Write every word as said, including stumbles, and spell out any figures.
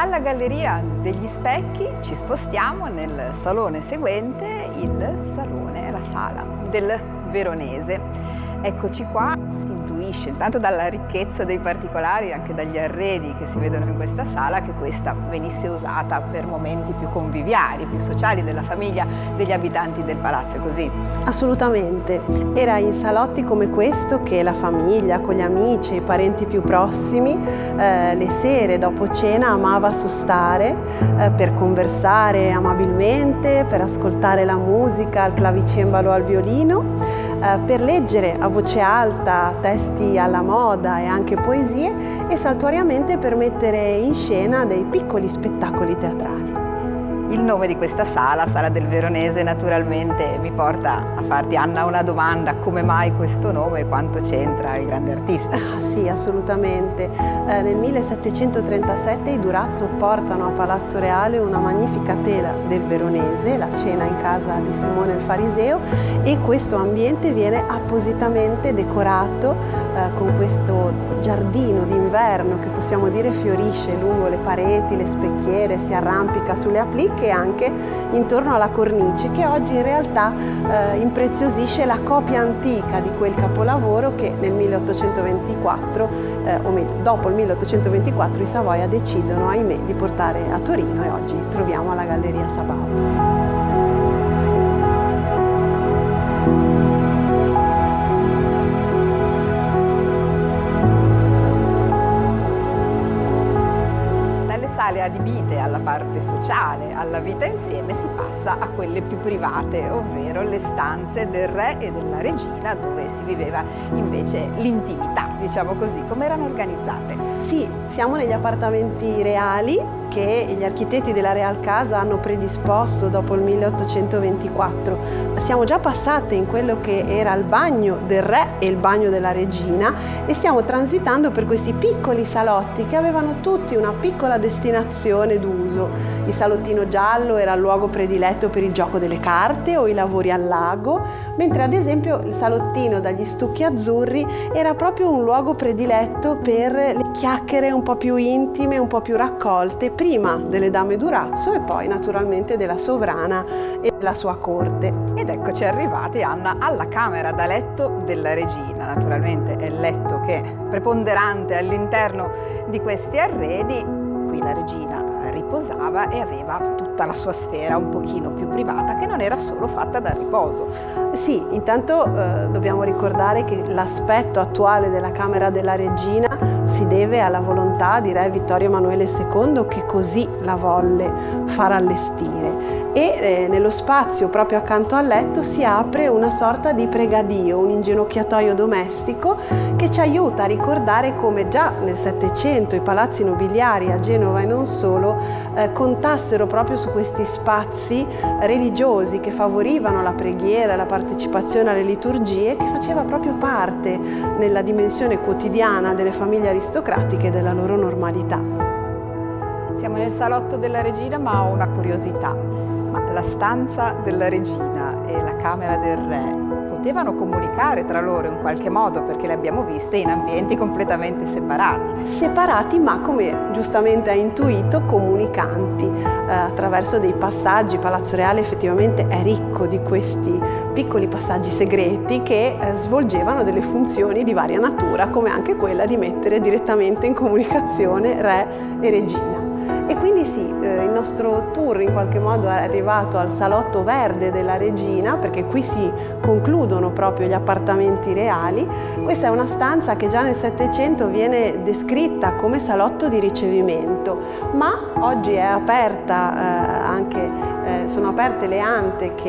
Dalla Galleria degli Specchi ci spostiamo nel salone seguente, il salone, la sala del Veronese. Eccoci qua, si intuisce intanto dalla ricchezza dei particolari, anche dagli arredi che si vedono in questa sala, che questa venisse usata per momenti più conviviali, più sociali della famiglia degli abitanti del palazzo, è così? Assolutamente, era in salotti come questo che la famiglia, con gli amici, i parenti più prossimi, eh, le sere dopo cena amava sostare eh, per conversare amabilmente, per ascoltare la musica al clavicembalo o al violino, per leggere a voce alta testi alla moda e anche poesie e saltuariamente per mettere in scena dei piccoli spettacoli teatrali. Il nome di questa sala, Sala del Veronese, naturalmente mi porta a farti, Anna, una domanda: come mai questo nome e quanto c'entra il grande artista? Ah, sì, assolutamente. Eh, nel millesettecentotrentasette i Durazzo portano a Palazzo Reale una magnifica tela del Veronese, la cena in casa di Simone il Fariseo, e questo ambiente viene appositamente decorato eh, con questo giardino d'inverno che possiamo dire fiorisce lungo le pareti, le specchiere, si arrampica sulle appliche e anche intorno alla cornice, che oggi in realtà eh, impreziosisce la copia antica di quel capolavoro che nel milleottocentoventiquattro, eh, o meglio dopo il milleottocentoventiquattro, i Savoia decidono, ahimè, di portare a Torino e oggi troviamo alla Galleria Sabaudo. Sale adibite alla parte sociale, alla vita insieme, si passa a quelle più private, ovvero le stanze del re e della regina, dove si viveva invece l'intimità, diciamo così. Come erano organizzate? Sì, siamo negli appartamenti reali che gli architetti della Real Casa hanno predisposto dopo il milleottocentoventiquattro. Siamo già passate in quello che era il bagno del re e il bagno della regina e stiamo transitando per questi piccoli salotti che avevano tutti una piccola destinazione d'uso. Il salottino giallo era il luogo prediletto per il gioco delle carte o i lavori al lago, mentre ad esempio il salottino dagli stucchi azzurri era proprio un luogo prediletto per le chiacchiere un po' più intime, un po' più raccolte, prima delle dame Durazzo e poi naturalmente della sovrana e della sua corte. Ed eccoci arrivati, Anna, alla camera da letto della regina. Naturalmente è il letto che è preponderante all'interno di questi arredi. Qui la regina riposava e aveva tutta la sua sfera un pochino più privata, che non era solo fatta da riposo. Sì, intanto eh, dobbiamo ricordare che l'aspetto attuale della camera della regina si deve alla volontà di re Vittorio Emanuele secondo, che così la volle far allestire. E eh, nello spazio proprio accanto al letto si apre una sorta di pregadio, un inginocchiatoio domestico che ci aiuta a ricordare come già nel Settecento i palazzi nobiliari a Genova e non solo eh, contassero proprio su questi spazi religiosi che favorivano la preghiera e la partecipazione alle liturgie, che faceva proprio parte nella dimensione quotidiana delle famiglie aristocratiche e della loro normalità. Siamo nel salotto della regina, ma ho una curiosità. Ma la stanza della regina e la camera del re potevano comunicare tra loro in qualche modo, perché le abbiamo viste in ambienti completamente separati. Separati, ma come giustamente hai intuito, comunicanti eh, attraverso dei passaggi. Palazzo Reale effettivamente è ricco di questi piccoli passaggi segreti che eh, svolgevano delle funzioni di varia natura, come anche quella di mettere direttamente in comunicazione re e regina. E quindi sì, eh, il nostro tour in qualche modo è arrivato al salotto verde della regina, perché qui si concludono proprio gli appartamenti reali. Questa è una stanza che già nel Settecento viene descritta come salotto di ricevimento, ma oggi è aperta eh, anche, eh, sono aperte le ante che